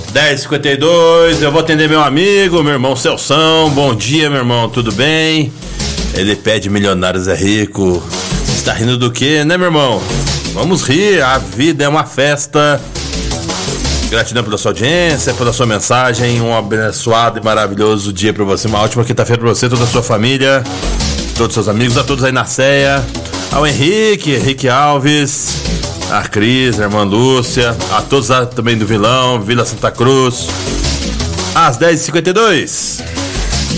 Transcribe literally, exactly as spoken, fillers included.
dez e cinquenta e dois, eu vou atender meu amigo, meu irmão Celção. Bom dia, meu irmão, tudo bem? Ele pede milionários é rico. Está rindo do quê, né, meu irmão? Vamos rir, a vida é uma festa. Gratidão pela sua audiência, pela sua mensagem. Um abençoado e maravilhoso dia para você. Uma ótima quinta-feira para você, toda a sua família, todos os seus amigos, a todos aí na ceia. Ao Henrique, Henrique Alves, a Cris, a irmã Lúcia, a todos também do Vilão, Vila Santa Cruz. Às dez e cinquenta e dois.